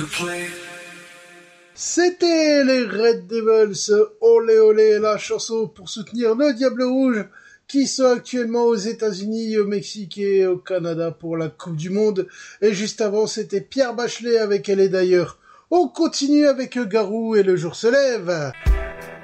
C'était les Red Devils, olé olé, la chanson pour soutenir le Diable Rouge, qui sont actuellement aux États-Unis, au Mexique et au Canada pour la Coupe du Monde. Et juste avant, c'était Pierre Bachelet avec Elle est d'ailleurs. On continue avec Garou et Le jour se lève.